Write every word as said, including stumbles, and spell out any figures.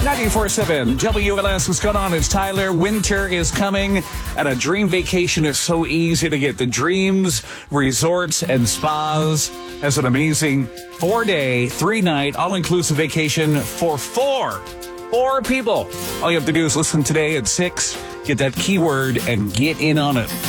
ninety-four seven W L S, what's going on? It's Tyler. Winter is coming, and a dream vacation is so easy to get. The Dreams Resorts and Spas has an amazing four-day, three-night, all-inclusive vacation for four. Four people. All you have to do is listen today at six, get that keyword, and get in on it.